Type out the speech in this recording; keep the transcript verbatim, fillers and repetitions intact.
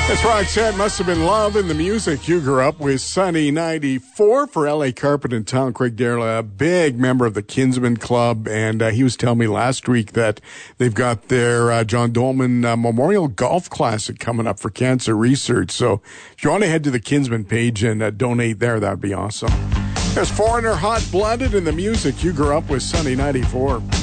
That's Roxette. Must have been love in the music. You grew up with Sunny ninety-four for L A Carpet in town. Craig Darrell, a big member of the Kinsman Club, and uh, he was telling me last week that they've got their uh, John Dolman uh, Memorial Golf Classic coming up for cancer research. So if you want to head to the Kinsman page and uh, donate there, that would be awesome. There's Foreigner, Hot Blooded in the music. You grew up with Sunny ninety-four.